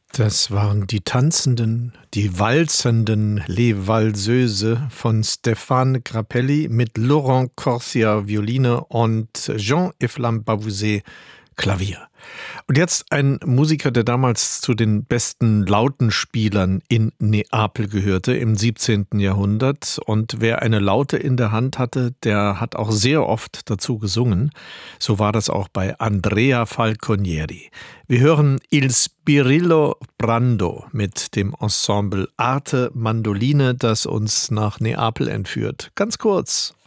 Das waren die Tanzenden, die Walzenden Les Valseuses von Stéphane Grappelli mit Laurent Corsia Violine und Jean-Yves Lambavouset Klavier. Und jetzt ein Musiker, der damals zu den besten Lautenspielern in Neapel gehörte im 17. Jahrhundert. Und wer eine Laute in der Hand hatte, der hat auch sehr oft dazu gesungen. So war das auch bei Andrea Falconieri. Wir hören Il Spirillo Brando mit dem Ensemble Arte Mandoline, das uns nach Neapel entführt. Ganz kurz.